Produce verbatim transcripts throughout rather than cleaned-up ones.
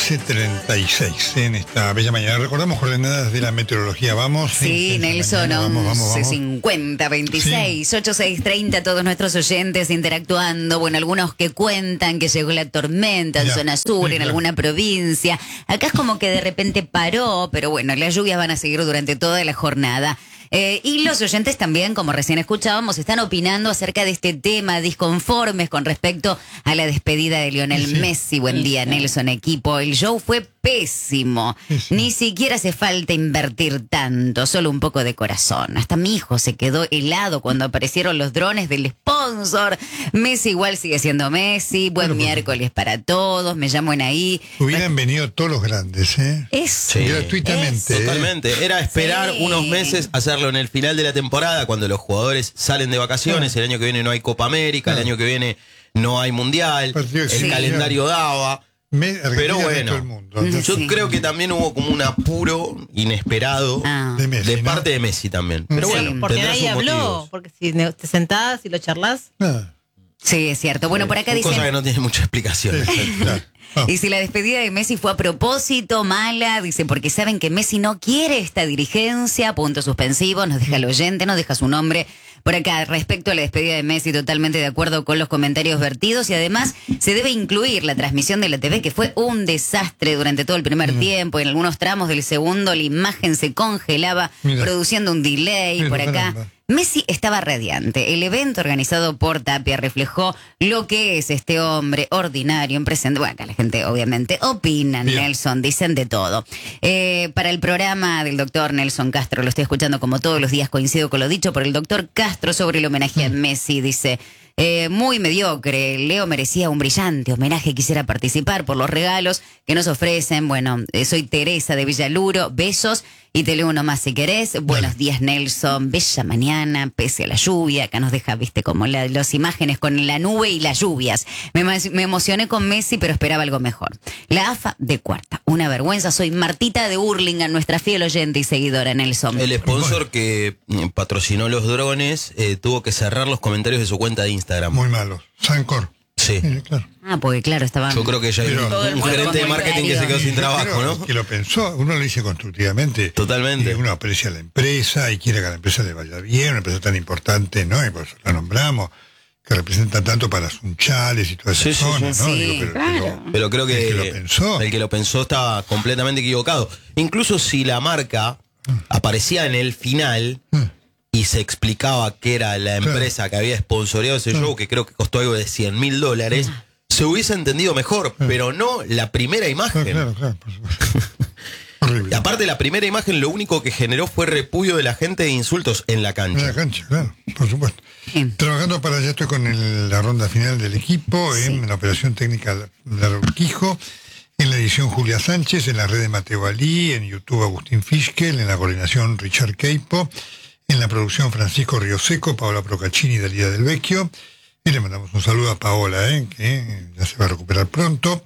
quince treinta y seis en esta bella mañana. Recordamos coordenadas de la meteorología. Vamos. Sí, en Nelson, mañana, vamos, vamos, once vamos. cincuenta veintiséis, Sí. ocho seis treinta, todos nuestros oyentes interactuando. Bueno, algunos que cuentan que llegó la tormenta en Ya, zona sur, sí, en claro. alguna provincia. Acá es como que de repente paró, pero bueno, las lluvias van a seguir durante toda la jornada. Eh, y los oyentes también, como recién escuchábamos, están opinando acerca de este tema, disconformes con respecto a la despedida de Lionel Sí, sí. Messi. Buen día, Nelson, equipo. El show fue pésimo. Sí, sí. Ni siquiera hace falta invertir tanto, solo un poco de corazón. Hasta mi hijo se quedó helado cuando aparecieron los drones del sponsor. Messi igual sigue siendo Messi. Buen Bueno, pues, miércoles para todos. Me llamo Enaí. Hubieran venido todos los grandes, ¿eh? Eso. Sí. Gratuitamente. ¿eh? Totalmente. Era esperar Sí. unos meses, hacerlo en el final de la temporada, cuando los jugadores salen de vacaciones. Claro. El año que viene no hay Copa América, Claro. el año que viene no hay Mundial. Partido El exhibición. calendario daba. Me, Argentina Pero de bueno, todo el mundo. Yo Sí. creo que también hubo como un apuro inesperado Ah. De Messi, de ¿no? parte de Messi también. Pero Sí. bueno, Porque tendrá nadie sus habló, motivos. porque si ne- te sentás y lo charlas, Nada. Sí, es cierto. Bueno, por acá Son cosas que dicen... no tienen mucha explicación. Sí, claro. Ah. Y si la despedida de Messi fue a propósito, mala, dice, porque saben que Messi no quiere esta dirigencia, punto suspensivo, nos deja el oyente, nos deja su nombre. Por acá, respecto a la despedida de Messi, totalmente de acuerdo con los comentarios vertidos y además se debe incluir la transmisión de la T V, que fue un desastre durante todo el primer Mm. tiempo. En algunos tramos del segundo la imagen se congelaba, Mira. produciendo un delay. Mira, Por acá, caramba. Messi estaba radiante. El evento organizado por Tapia reflejó lo que es este hombre ordinario en presente. Bueno, acá la gente obviamente opinan, Bien. Nelson, dicen de todo. Eh, para el programa del doctor Nelson Castro, lo estoy escuchando como todos los días, coincido con lo dicho por el doctor Castro sobre el homenaje a Messi, dice... Eh, muy mediocre, Leo merecía un brillante homenaje, quisiera participar por los regalos que nos ofrecen. Bueno, eh, soy Teresa de Villaluro, besos y te leo uno más si querés. Buenos días, Nelson, bella mañana, pese a la lluvia, acá nos deja, viste, como la- las imágenes con la nube y las lluvias. Me, ma- me emocioné con Messi, pero esperaba algo mejor. La A F A de cuarta, una vergüenza, soy Martita de Hurlingham, nuestra fiel oyente y seguidora, Nelson. El sponsor que mm, patrocinó los drones eh, tuvo que cerrar los comentarios de su cuenta de Instagram. Muy malos. Sancor. Sí. Sí, claro. Ah, porque claro, estaba... Yo creo que ya hay Pero- un, Todo el un mundo gerente de con marketing que se quedó contrario. sin Yo trabajo, creo ¿no? Que lo pensó, uno lo dice constructivamente. Totalmente. Y uno aprecia a la empresa y quiere que a la empresa le vaya bien, una empresa tan importante, ¿no? Y por eso la nombramos, que representa tanto para Sunchales y toda esa Sí, sí, zona, sí. ¿no? Sí, Digo, pero, claro. pero- Pero creo que El que lo pensó. el que lo pensó estaba completamente equivocado. Incluso si la marca aparecía en el final Mm. y se explicaba que era la Claro. empresa que había sponsoreado ese show, que creo que costó algo de cien mil dólares, se hubiese entendido mejor, pero no la primera Ah, imagen. claro, claro, por supuesto. Horrible. Y aparte, la primera imagen lo único que generó fue repudio de la gente de insultos en la En cancha. la cancha, claro, por supuesto. Bien. Trabajando para allá estoy con el- la ronda final del equipo, en la operación técnica de Urquijo, en la edición Julia Sánchez, en la red de Mateo Alí, en YouTube Agustín Fischkel, en la coordinación Richard Queipo, en la producción Francisco Rioseco, Paola Procaccini y Dalía del Vecchio. Y le mandamos un saludo a Paola, ¿eh? que ya se va a recuperar pronto.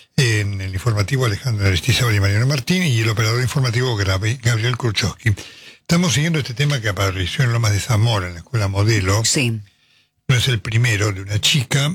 En el informativo Alejandro Aristizábal y Mariano Martín, y el operador informativo Grabe- Gabriel Kurchowski. Estamos siguiendo este tema que apareció en Lomas de Zamora, en la escuela Modelo. Sí. No es el primero, de una chica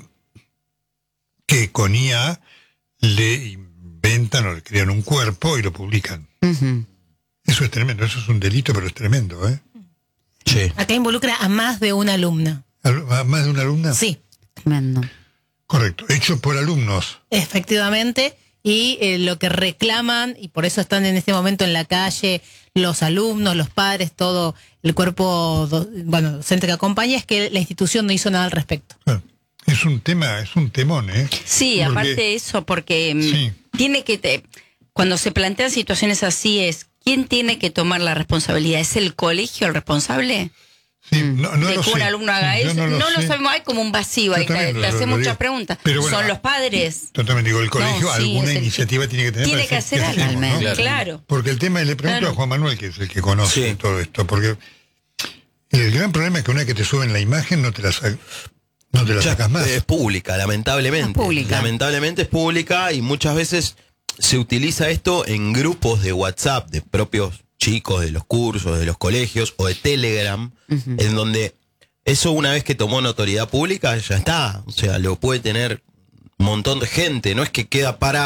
que con I A le inventan o le crean un cuerpo y lo publican. Ujú. Eso es tremendo, eso es un delito, pero es tremendo, ¿eh? Sí. acá involucra a más de una alumna. Al- ¿A más de una alumna? Sí, Tremendo. Correcto, hecho por alumnos. efectivamente. Y eh, lo que reclaman, y por eso están en este momento en la calle los alumnos, los padres, todo el cuerpo do- bueno, docente que acompaña, es que la institución no hizo nada al respecto. Claro. Es un tema, es un temón, ¿eh? Sí, Porque- aparte de eso, porque mm, Sí. tiene que, te- cuando se plantean situaciones así es, ¿quién tiene que tomar la responsabilidad? ¿Es el colegio el responsable? Sí, no, no de lo que sé. un alumno haga Yo eso. no lo, sé. sabemos, hay como un vacío Yo ahí, te, también te lo- hace lo muchas digo. preguntas. Pero bueno, Son ah, los padres. Totalmente, digo, el colegio No, sí, alguna es el- iniciativa tiene que tener. Tiene para que decir, hacer ¿qué algo, hacemos, no? Claro. claro. Porque el tema, le pregunto Claro. a Juan Manuel, que es el que conoce Sí. todo esto, porque el gran problema es que una vez que te suben la imagen no te la, sa- no te la Ya, sacas más. Es pública, lamentablemente. Es pública. Lamentablemente es pública y muchas veces se utiliza esto en grupos de WhatsApp de propios chicos de los cursos, de los colegios o de Telegram, en donde eso una vez que tomó notoriedad pública ya está. O sea, lo puede tener un montón de gente. No es que queda para Claro.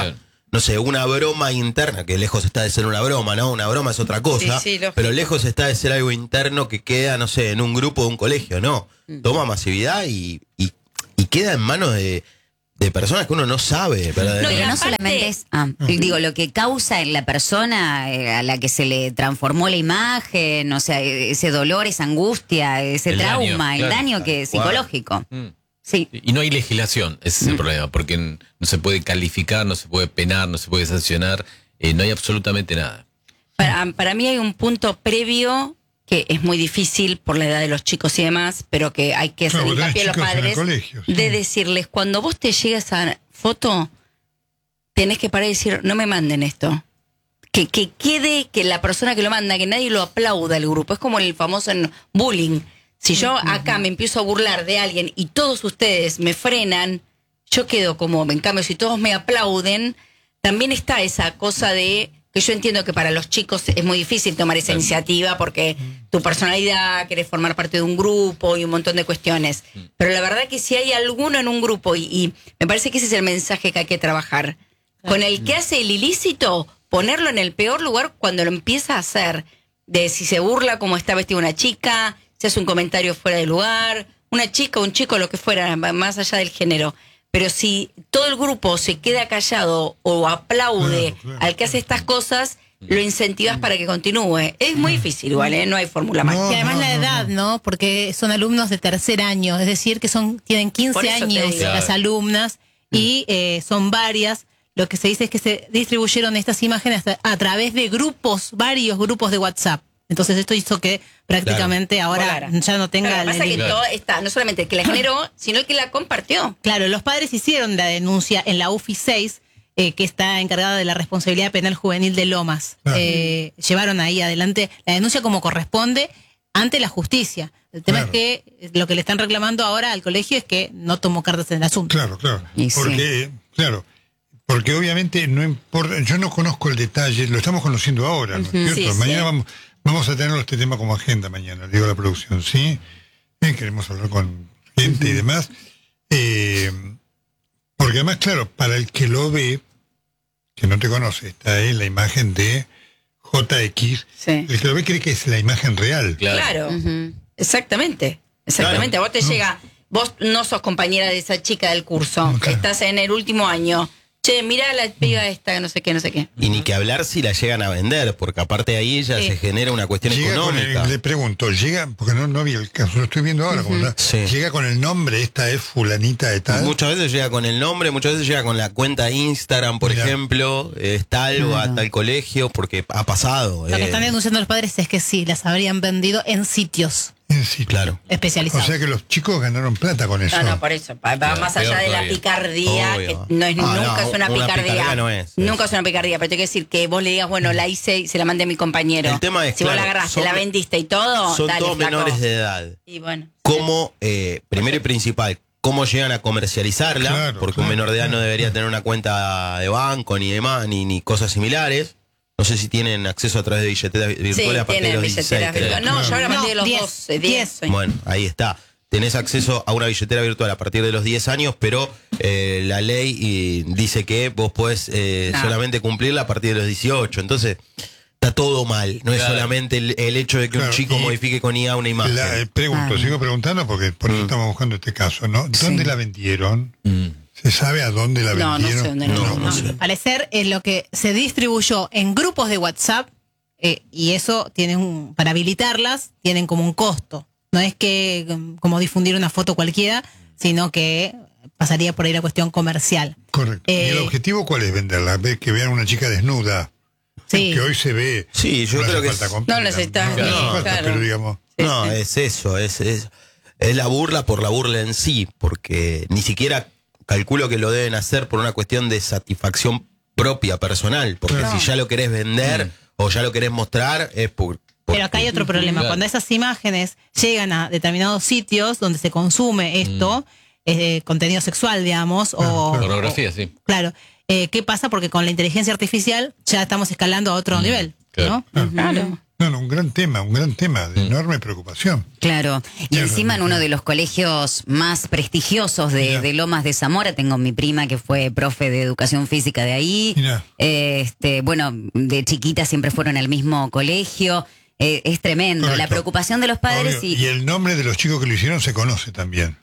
no sé, una broma interna, que lejos está de ser una broma, ¿no? Una broma es otra cosa, Sí, sí, lógico. pero lejos está de ser algo interno que queda, no sé, en un grupo de un colegio, no. Toma masividad y, y, y queda en manos de, de personas que uno no sabe, verdaderamente. Pero no aparte- solamente es, ah, digo, lo que causa en la persona eh, a la que se le transformó la imagen, o sea, ese dolor, esa angustia, ese El daño, trauma, el claro. daño que es psicológico. Mm. Sí. Y no hay legislación, ese es el problema, porque no se puede calificar, no se puede penar, no se puede sancionar, eh, no hay absolutamente nada. Para, para mí hay un punto previo que es muy difícil por la edad de los chicos y demás, pero que hay que hacer Claro, vos tenés hincapié a los chicos en el padres colegio, sí. de decirles, cuando vos te llegas esa foto, tenés que parar y decir, no me manden esto. Que, que quede que la persona que lo manda, que nadie lo aplauda el grupo. Es como el famoso en bullying. Si yo acá me empiezo a burlar de alguien y todos ustedes me frenan, yo quedo como, en cambio, si todos me aplauden, también está esa cosa de, que yo entiendo que para los chicos es muy difícil tomar esa iniciativa porque tu personalidad, querés formar parte de un grupo y un montón de cuestiones. Pero la verdad que si hay alguno en un grupo, y, y me parece que ese es el mensaje que hay que trabajar, con el que hace el ilícito, ponerlo en el peor lugar cuando lo empieza a hacer, de si se burla como está vestida una chica, si hace un comentario fuera de lugar, una chica, un chico, lo que fuera, más allá del género. Pero si todo el grupo se queda callado o aplaude Claro, claro. al que hace estas cosas, lo incentivas para que continúe. Es muy difícil igual, ¿eh? No hay fórmula mágica. No, Y además no, la no, edad, ¿no? Porque son alumnos de tercer año, es decir, que son tienen Por quince eso te años digo. las alumnas y eh, son varias. Lo que se dice es que se distribuyeron estas imágenes a, a través de grupos, varios grupos de WhatsApp. Entonces esto hizo que prácticamente ahora Volara. ya no tenga... Claro, el- pasa que Claro. todo está, no solamente el que la generó, sino el que la compartió. Claro, los padres hicieron la denuncia en la U F I seis, eh, que está encargada de la responsabilidad penal juvenil de Lomas. Claro. Eh, llevaron ahí adelante la denuncia como corresponde ante la justicia. El tema Claro. es que lo que le están reclamando ahora al colegio es que no tomó cartas en el asunto. Claro, claro. Y sí. Porque, claro, porque obviamente no importa, yo no conozco el detalle, lo estamos conociendo ahora, ¿no es cierto? sí, Mañana sí. vamos, vamos a tener este tema como agenda mañana, digo la producción, ¿sí? Eh, queremos hablar con gente y demás. Eh, porque además, claro, para el que lo ve, que no te conoce, está ahí la imagen de J X. Sí. El que lo ve cree que es la imagen real. Claro. Claro, Ujú. exactamente. Exactamente. Claro. Vos te llega, vos no sos compañera de esa chica del curso, No, claro. estás en el último año. Che, mirá la piba esta, no sé qué, no sé qué. Y ni que hablar si la llegan a vender, porque aparte de ahí ya Sí. se genera una cuestión Llega con económica. el- le pregunto, llega, porque no, no vi el caso, lo estoy viendo ahora, como está, Sí. llega con el nombre, esta es fulanita de tal. Muchas veces llega con el nombre, muchas veces llega con la cuenta de Instagram, por Mirá. ejemplo, es tal o a Claro. tal colegio, porque ha pasado. Lo que eh. están denunciando los padres es que sí, las habrían vendido en sitios En sí, Claro. O especializados. sea que los chicos ganaron plata con eso. No, no, por eso. Va, va Claro, más peor allá de la todavía. picardía, Obvio. que no es, Ah, nunca no, es una, una picardía. picardía no es. Nunca es una picardía, pero te quiero decir que vos le digas, bueno, la hice y se la mandé a mi compañero. El tema es, si vos la claro, agarraste, son- la vendiste y todo, Son dale, todos flaco. menores de edad. Y bueno. ¿Cómo, eh, primero y principal, cómo llegan a comercializarla? Claro, porque claro, un menor de edad no claro. debería tener una cuenta de banco ni demás, ni, ni cosas similares. No sé si tienen acceso a través de billeteras virtuales Sí, a partir de tienen los billeteras dieciséis. creo. virtuales. No, yo ahora No, mandé de los diez, doce, diez. diez. sí. Bueno, ahí está. Tenés acceso a una billetera virtual a partir de los diez años, pero eh, la ley y, dice que vos podés eh, No. solamente cumplirla a partir de los dieciocho. Entonces, está todo mal. No es Claro. solamente el, el hecho de que Claro, un chico y modifique con I A una imagen. La, eh, pregunto, Ah. sigo preguntando porque por eso estamos buscando este caso, ¿no? ¿Dónde Sí. la vendieron? Mm. ¿Se sabe a dónde la No, no sé vendieron? dónde la No, vendieron. no sé. Al parecer, eh, lo que se distribuyó en grupos de WhatsApp, eh, y eso tiene un, para habilitarlas, tienen como un costo. No es que mm, como difundir una foto cualquiera, sino que pasaría por ahí la cuestión comercial. Correcto. ¿Y el Eh, objetivo cuál es venderla? Ve que vean una chica desnuda. Sí. Que hoy se ve. Sí, yo no creo hace que falta es- comprarla, No necesitas No, ni- no hace falta, claro. pero digamos. No, Sí, sí. es eso, es, es, es la burla por la burla en sí, porque ni siquiera calculo que lo deben hacer por una cuestión de satisfacción propia, personal, porque Claro. si ya lo querés vender o ya lo querés mostrar, es por... por- Pero acá hay otro problema. Claro. Cuando esas imágenes llegan a determinados sitios donde se consume esto, eh, contenido sexual, digamos, o... Pornografía, sí. Claro. Eh, ¿Qué pasa? Porque con la inteligencia artificial ya estamos escalando a otro nivel, claro. ¿no? Claro. No, no, un gran tema, un gran tema, de enorme preocupación. Claro, y Ya, encima en realmente. uno de los colegios más prestigiosos de, Mirá. de Lomas de Zamora, tengo mi prima que fue profe de educación física de ahí. Mirá. Eh, este, bueno, de chiquita siempre fueron al mismo colegio. Eh, es tremendo, Correcto. la preocupación de los padres Obvio. y... Y el nombre de los chicos que lo hicieron se conoce también.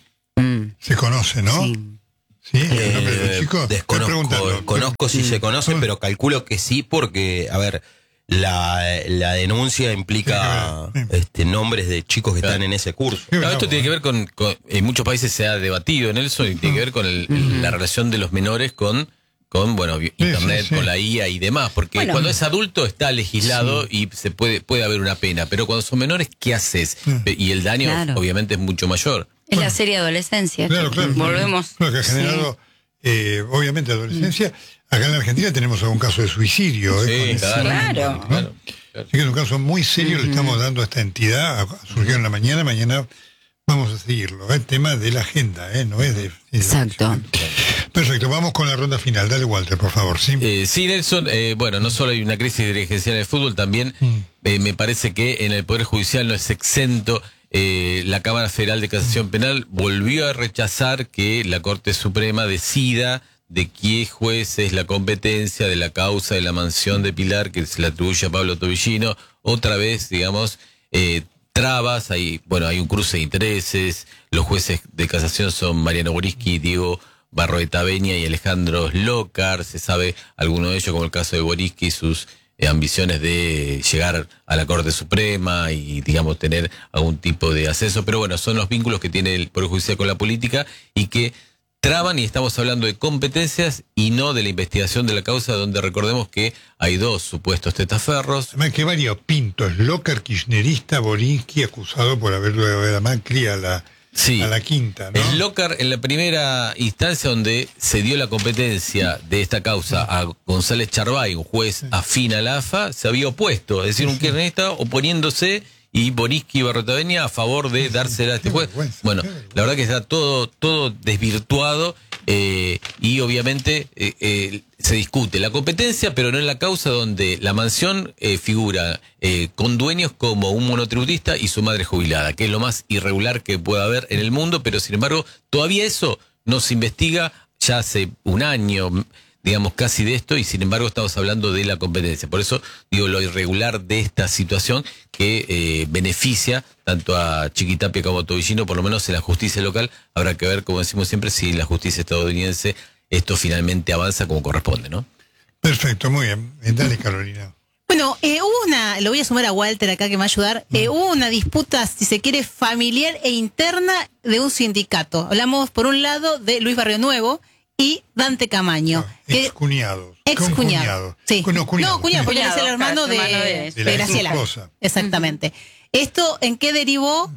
Mm, Se conoce, ¿no? sí. Sí, el nombre de los Eh, chicos. Estoy desconozco, preguntando. conozco si se conocen, pero calculo que sí, porque, a ver, la, la denuncia implica Sí, sí. este, nombres de chicos que Claro. están en ese curso. Qué No, bravo, esto tiene ¿eh? que ver con, con- en muchos países se ha debatido, Nelson, y tiene que ver con el- la relación de los menores con, con bueno, vi- internet, sí, sí. con la I A y demás, porque Bueno. cuando es adulto está legislado y se puede, puede haber una pena, pero cuando son menores, ¿qué haces? Y el daño Claro. obviamente es mucho mayor. Es la serie adolescencia. Claro, claro. Volvemos. Claro, que ha generado, eh, obviamente, adolescencia. Acá en la Argentina tenemos algún caso de suicidio. ¿eh? Sí, Con- claro, Claro. claro, claro. Así que es un caso muy serio, le estamos dando a esta entidad. Surgió en la mañana, mañana vamos a seguirlo. El tema de la agenda, ¿eh? No es de. Exacto. Perfecto, vamos con la ronda final. Dale, Walter, por favor. ¿sí? Eh, sí, Nelson, eh, bueno, no solo hay una crisis dirigencial en el fútbol, también eh, me parece que en el Poder Judicial no es exento. Eh, la Cámara Federal de Casación Penal volvió a rechazar que la Corte Suprema decida de qué juez es la competencia de la causa de la mansión de Pilar que se le atribuye a Pablo Tobillino. Otra vez, digamos, eh, trabas, hay, bueno, hay un cruce de intereses. Los jueces de casación son Mariano Boriski, Diego Barroeta Beña y Alejandro Slokar. Se sabe alguno de ellos, como el caso de Boriski, y sus eh, ambiciones de llegar a la Corte Suprema y, digamos, tener algún tipo de acceso. Pero bueno, son los vínculos que tiene el Poder Judicial con la política y que traban, y estamos hablando de competencias y no de la investigación de la causa, donde recordemos que hay dos supuestos testaferros. Además, que variopinto. Es Locker, kirchnerista, Borinsky, acusado por haberlo de a Macri a la, Sí. a la quinta, ¿no? El Lócar, en la primera instancia donde se dio la competencia de esta causa a González Charbay, un juez afín a la A F A, se había opuesto, es decir, un kirchnerista oponiéndose, y Boriski y Barrotaveña a favor de dársela a este Qué juez. vergüenza, Bueno, qué vergüenza. la verdad que está todo, todo desvirtuado, eh, y obviamente eh, eh, se discute la competencia, pero no en la causa donde la mansión eh, figura eh, con dueños como un monotributista y su madre jubilada, que es lo más irregular que pueda haber en el mundo, pero sin embargo todavía eso no se investiga ya hace un año, digamos, casi de esto, y sin embargo estamos hablando de la competencia. Por eso digo lo irregular de esta situación que eh, beneficia tanto a Chiquitapia como a Tobillino, por lo menos en la justicia local. Habrá que ver, como decimos siempre, si en la justicia estadounidense esto finalmente avanza como corresponde, ¿no? Perfecto, muy bien. Eh, Dale, Carolina. Bueno, eh, hubo una, lo voy a sumar a Walter acá que me va a ayudar, eh, hubo una disputa, si se quiere, familiar e interna de un sindicato. Hablamos, por un lado, de Luis Barrio Nuevo y Dante Camaño. que- Excuñados. Excuñado. Sí. No, cuñado. No, cuñado, porque él es el Cuñado, hermano de, hermano de- de de la Graciela. esposa. Exactamente. ¿Esto en qué derivó?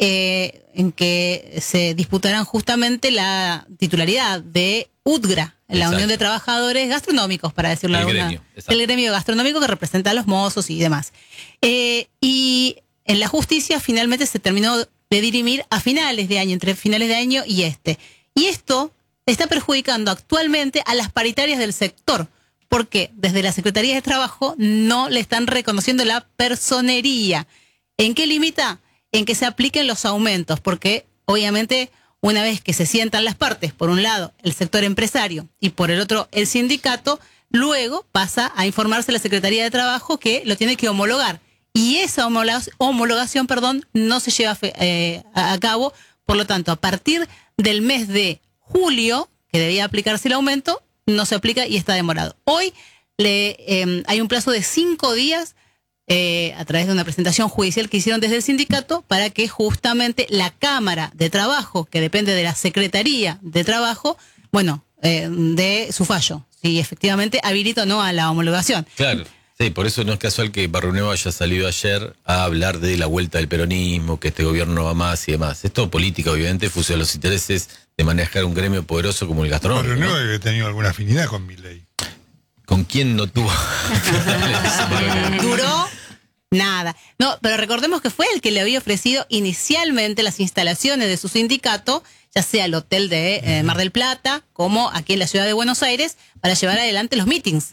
Eh, en que se disputarán justamente la titularidad de U T G R A, la Exacto. Unión de Trabajadores Gastronómicos, para decirlo El alguna. gremio, exacto. El gremio gastronómico que representa a los mozos y demás. Eh, y en la justicia finalmente se terminó de dirimir a finales de año, entre finales de año y este. Y esto está perjudicando actualmente a las paritarias del sector, porque desde la Secretaría de Trabajo no le están reconociendo la personería. ¿En qué limita? En que se apliquen los aumentos, porque obviamente una vez que se sientan las partes, por un lado el sector empresario y por el otro el sindicato, luego pasa a informarse la Secretaría de Trabajo que lo tiene que homologar. Y esa homologa- homologación perdón, no se lleva fe- eh, a a cabo, por lo tanto, a partir del mes de julio, que debía aplicarse el aumento, no se aplica y está demorado. Hoy le, eh, hay un plazo de cinco días eh, a través de una presentación judicial que hicieron desde el sindicato para que justamente la Cámara de Trabajo, que depende de la Secretaría de Trabajo, bueno, eh, dé su fallo, si efectivamente habilita o no a la homologación. Claro. Sí, por eso no es casual que Barrio Nuevo haya salido ayer a hablar de la vuelta del peronismo, que este gobierno no va más y demás. Es todo política, obviamente, fusiona los intereses de manejar un gremio poderoso como el gastronómico. Pero ¿no? no había tenido alguna afinidad con mi ley. ¿Con quién no tuvo? Duró nada. No, pero recordemos que fue el que le había ofrecido inicialmente las instalaciones de su sindicato, ya sea el hotel de eh, Mar del Plata, como aquí en la ciudad de Buenos Aires, para llevar adelante los meetings.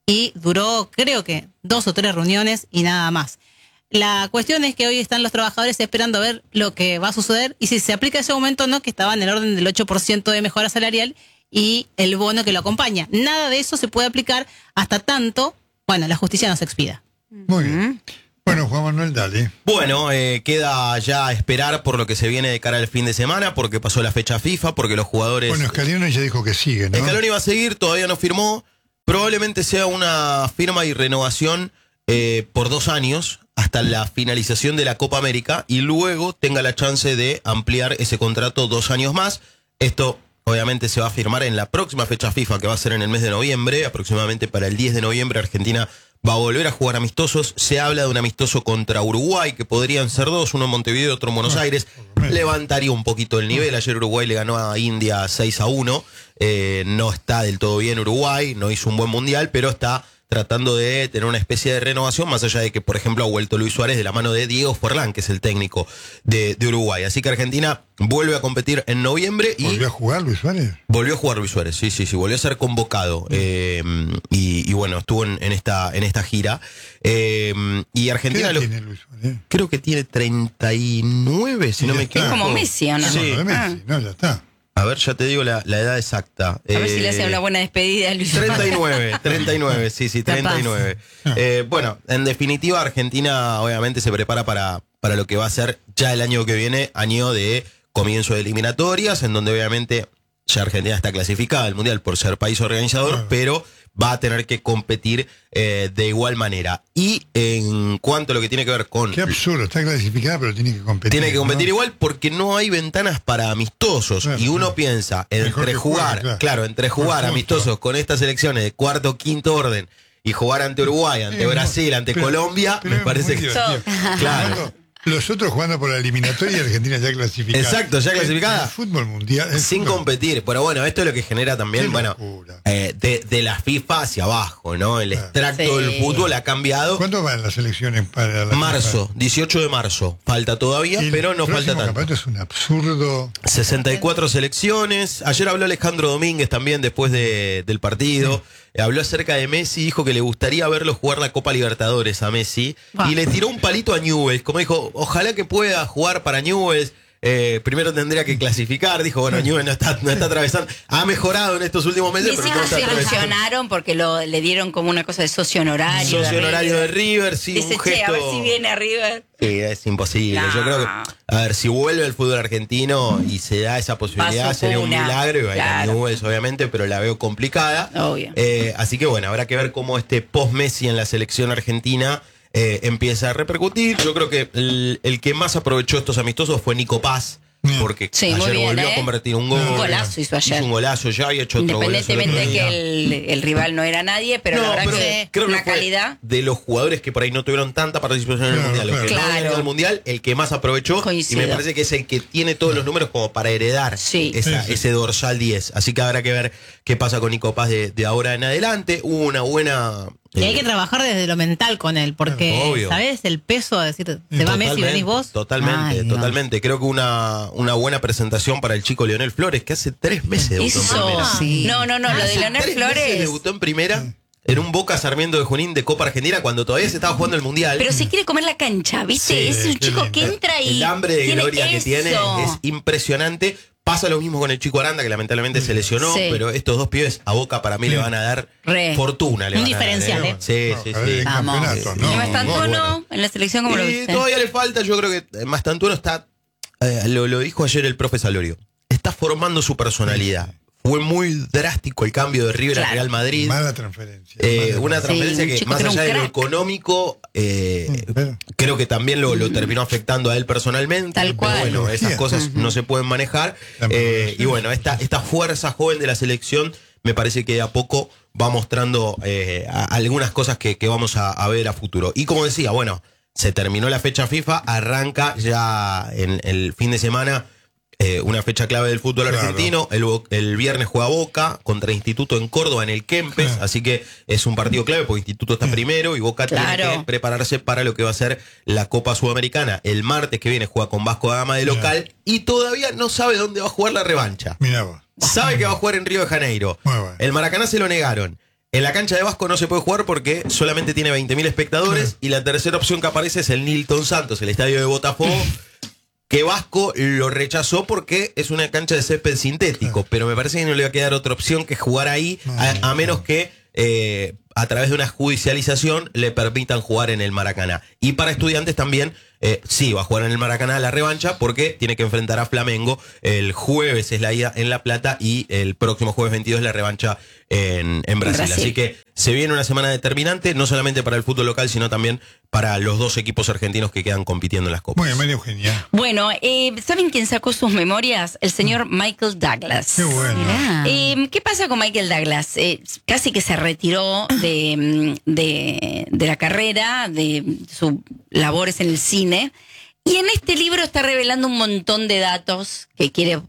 y duró creo que dos o tres reuniones y nada más. La cuestión es que hoy están los trabajadores esperando a ver lo que va a suceder y si se aplica ese aumento o no, que estaba en el orden del ocho por ciento de mejora salarial y el bono que lo acompaña. Nada de eso se puede aplicar hasta tanto, bueno, la justicia nos expida. Muy bien. Bueno, Juan Manuel, dale. Bueno, eh, queda ya a esperar por lo que se viene de cara al fin de semana, porque pasó la fecha FIFA, porque los jugadores... Bueno, Scaloni ya dijo que sigue, ¿no? Scaloni va a seguir, todavía no firmó. Probablemente sea una firma y renovación eh, por dos años hasta la finalización de la Copa América y luego tenga la chance de ampliar ese contrato dos años más. Esto obviamente se va a firmar en la próxima fecha FIFA, que va a ser en el mes de noviembre, aproximadamente para el diez de noviembre Argentina va a volver a jugar amistosos. Se habla de un amistoso contra Uruguay, que podrían ser dos, uno en Montevideo y otro en Buenos Aires. Levantaría un poquito el nivel. Ayer Uruguay le ganó a India seis a uno. Eh, no está del todo bien Uruguay, no hizo un buen mundial, pero está tratando de tener una especie de renovación, más allá de que, por ejemplo, ha vuelto Luis Suárez de la mano de Diego Forlán, que es el técnico de, de Uruguay. Así que Argentina vuelve a competir en noviembre. Y ¿volvió a jugar Luis Suárez? Volvió a jugar Luis Suárez, sí, sí, sí, volvió a ser convocado. Eh, y, y bueno, estuvo en, en, esta, en esta gira. Eh, y Argentina... ¿Qué edad lo, tiene Luis Suárez? creo que tiene treinta y nueve, si Y no ya me está. equivoco. Es como Messi, ¿o no? Sí. No, no, Ah. Messi, no, ya está. A ver, ya te digo la, la edad exacta. A ver si le hace Eh, una buena despedida a Luis. treinta y nueve, treinta y nueve, sí, sí, treinta y nueve. Eh, bueno, en definitiva, Argentina obviamente se prepara para, para lo que va a ser ya el año que viene, año de comienzo de eliminatorias, en donde obviamente ya Argentina está clasificada al Mundial por ser país organizador, Claro. pero va a tener que competir eh, de igual manera. Y en cuanto a lo que tiene que ver con... Qué absurdo, está clasificada, pero tiene que competir. Tiene que competir ¿no? igual porque no hay ventanas para amistosos. Claro, y uno sí. piensa Mejor entre que jugar, juegue, claro. claro, entre Por jugar justo. amistosos con estas selecciones de cuarto o quinto orden y jugar ante Uruguay, ante Eh, Brasil, ante pero- Colombia, pero me es parece muy que... divertido. Claro. Jugando- Los otros jugando por la eliminatoria y Argentina ya clasificada. Exacto, ya El- clasificada. El fútbol mundial. el Sin fútbol- competir. Pero bueno, esto es lo que genera también, Qué bueno, locura. eh, de, de la FIFA hacia abajo, ¿no? El extracto Sí. del fútbol ha cambiado. ¿Cuándo van las elecciones para la Marzo, dieciocho de marzo. Falta todavía, El pero no falta próximo tanto. campeonato es un absurdo. sesenta y cuatro selecciones. Ayer habló Alejandro Domínguez también después de, del partido. Eh, Habló acerca de Messi, dijo que le gustaría verlo jugar la Copa Libertadores a Messi. Ah. Y le tiró un palito a Newell's. Como dijo, ojalá que pueda jugar para Newell's. Eh, primero tendría que clasificar. Dijo, bueno, Newell's no está, no está atravesando. Ha mejorado en estos últimos meses, Dice pero no que está se atravesando. ilusionaron porque lo, le dieron como una cosa de socio honorario. Socio honorario de River, sí, Dice, un che, gesto. a ver si viene a River. Sí, es imposible. No. Yo creo que, a ver, si vuelve el fútbol argentino y se da esa posibilidad, Va a su sería un cuna. milagro y va a ir a Claro. Newell's, obviamente, pero la veo complicada. Obvio. Eh, así que bueno, habrá que ver cómo este post-Messi en la selección argentina eh, empieza a repercutir. Yo creo que el, el que más aprovechó estos amistosos fue Nico Paz, porque Sí, muy ayer bien, volvió ¿eh? a convertir un gol. Un golazo hizo ayer. Hizo un golazo, ya había hecho otro golazo. el Independientemente otro de día. que el, el rival no era nadie, pero la No, verdad pero que creo que la fue calidad. de los jugadores que por ahí no tuvieron tanta participación en el Claro, mundial, los que claro. no habían ido al mundial, el que más aprovechó Coincido. y me parece que es el que tiene todos los números como para heredar Sí. esa- Sí, sí. ese dorsal diez. Así que habrá que ver qué pasa con Nico Paz de, de ahora en adelante. Hubo una buena Y hay eh, que trabajar desde lo mental con él, porque, Obvio. ¿sabes? El peso de decir, se va Messi y venís vos. Totalmente, Ay, Dios. totalmente. Creo que una, una buena presentación para el chico Leonel Flores, que hace tres meses debutó en Hizo. primera. Sí. No, no, no, lo de Hace Leonel tres meses Flores. debutó en primera en un Boca Sarmiento de Junín de Copa Argentina cuando todavía se estaba jugando el Mundial. Pero se quiere comer la cancha, ¿viste? Sí, es un qué chico lindo. que entra y. El hambre de tiene gloria que eso. tiene es impresionante. Pasa lo mismo con el chico Aranda, que lamentablemente se lesionó, Sí. pero estos dos pibes a Boca para mí le van a dar Re. fortuna. Le Un van a dar, diferencial, ¿eh? Sí, No, sí, a ver, sí. el Vamos. campeonato, ¿Y no, no está no, Antuono bueno. en la selección como lo Y viste? todavía le falta, yo creo que Mastantuono está, eh, lo, lo dijo ayer el profe Salorio, está formando su personalidad. Fue muy drástico el cambio de River Claro. a Real Madrid. Mala transferencia. Eh, mala una transferencia un que chico más que era un allá de lo crack. económico, eh, Mm, pero- creo que también lo, lo terminó afectando a él personalmente. Tal Pero cual. bueno, esas Ujú. cosas no se pueden manejar. La Eh, maduración. y bueno, esta, esta fuerza joven de la selección me parece que de a poco va mostrando eh, a- algunas cosas que, que vamos a, a ver a futuro. Y como decía, bueno, se terminó la fecha FIFA, arranca ya en el fin de semana. Eh, una fecha clave del fútbol Claro. argentino. El, Bo- el viernes juega Boca contra Instituto en Córdoba en el Kempes. Claro. Así que es un partido clave porque Instituto está primero y Boca Claro. tiene que prepararse para lo que va a ser la Copa Sudamericana. El martes que viene juega con Vasco da Gama de local y todavía no sabe dónde va a jugar la revancha. Mirá vos. Sabe que va a jugar en Río de Janeiro. Muy bueno. El Maracaná se lo negaron. En la cancha de Vasco no se puede jugar porque solamente tiene veinte mil espectadores. Y la tercera opción que aparece es el Nilton Santos, el estadio de Botafogo, que Vasco lo rechazó porque es una cancha de césped sintético. Pero me parece que no le va a quedar otra opción que jugar ahí, a, a menos que eh, a través de una judicialización le permitan jugar en el Maracaná. Y para Estudiantes también, eh, sí, va a jugar en el Maracaná la revancha porque tiene que enfrentar a Flamengo. El jueves es la ida en La Plata y el próximo jueves veintidós es la revancha en, en Brasil. Brasil. Así que se viene una semana determinante, no solamente para el fútbol local, sino también para los dos equipos argentinos que quedan compitiendo en las copas. Bueno, María Eugenia. Bueno, eh, ¿saben quién sacó sus memorias? El señor Michael Douglas. Qué bueno. Mirá. Eh, ¿Qué pasa con Michael Douglas? Eh, casi que se retiró de, de, de la carrera, de sus labores en el cine. Y en este libro está revelando un montón de datos que quiere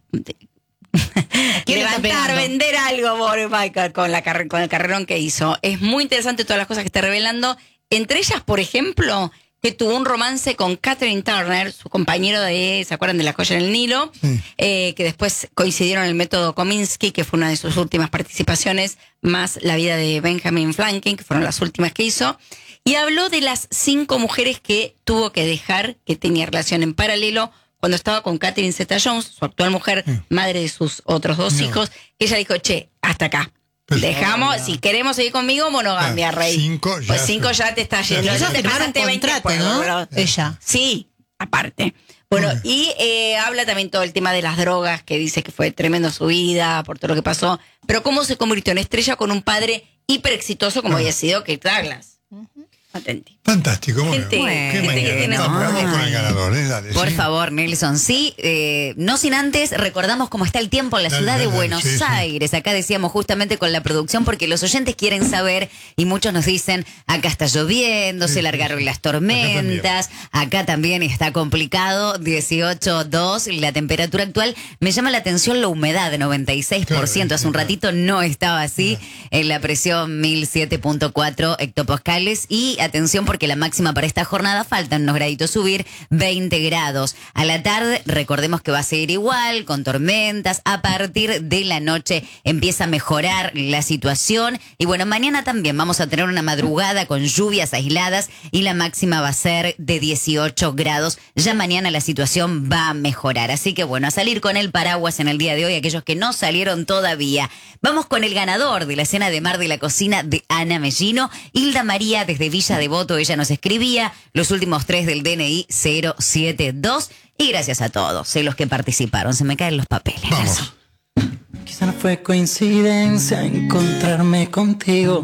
¿Quién está levantar, pegando? vender algo por Michael con, la carre- con el carrerón que hizo. Es muy interesante todas las cosas que está revelando. Entre ellas, por ejemplo, que tuvo un romance con Catherine Turner, su compañero de, ¿se acuerdan de La joya en el Nilo? Sí. Eh, que después coincidieron en el método Kominsky, que fue una de sus últimas participaciones, más la vida de Benjamin Franklin, que fueron las últimas que hizo. Y habló de las cinco mujeres que tuvo que dejar, que tenía relación en paralelo, cuando estaba con Catherine Zeta-Jones, su actual mujer, madre de sus otros dos No. hijos, que ella dijo, che, hasta acá. Pues, Dejamos, ah, si queremos seguir conmigo, monogamia, Ah, rey. cinco ya pues se- cinco ya te está yendo. ya Ella se- Te firmaron pasaste un veinte contrato, después, ¿no? pero- Ella. Sí, aparte. Bueno, Bueno. y eh, habla también todo el tema de las drogas, que dice que fue tremendo su vida por todo lo que pasó, pero cómo se convirtió en estrella con un padre hiper exitoso como había sido Kate Douglas. Atenti. Fantástico. Muy Gente- bien. Qué gente que mañana. tiene No, sus pero vamos problemas. con el ganador, ¿eh? Dale, Por sí. favor, Nelson, sí. eh, no sin antes, recordamos cómo está el tiempo en la Dale, ciudad dale, de dale, Buenos sí, sí. Aires. Acá decíamos justamente con la producción, porque los oyentes quieren saber, y muchos nos dicen, acá está lloviendo, Sí, se sí, largaron sí. las Acá también. tormentas, acá también está complicado, dieciocho dos, la temperatura actual. Me llama la atención la humedad, noventa y seis por ciento. Claro, Hace un claro. ratito no estaba así, en la presión mil siete punto cuatro hectopascales. Y atención, porque la máxima para esta jornada faltan unos graditos subir, veinte grados. A la tarde, recordemos que va a seguir igual, con tormentas. A partir de la noche empieza a mejorar la situación. Y bueno, mañana también vamos a tener una madrugada con lluvias aisladas y la máxima va a ser de dieciocho grados. Ya mañana la situación va a mejorar. Así que bueno, a salir con el paraguas en el día de hoy, aquellos que no salieron todavía. Vamos con el ganador de la cena de mar de la cocina de Ana Mellino, Hilda María desde Villa Devoto. Ella nos escribía los últimos tres del D N I cero siete dos. Y gracias a todos, eh, los que participaron. Se me caen los papeles. Vamos. Quizá no fue coincidencia encontrarme contigo.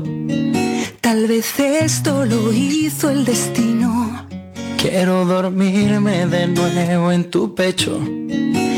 Tal vez esto lo hizo el destino. Quiero dormirme de nuevo en tu pecho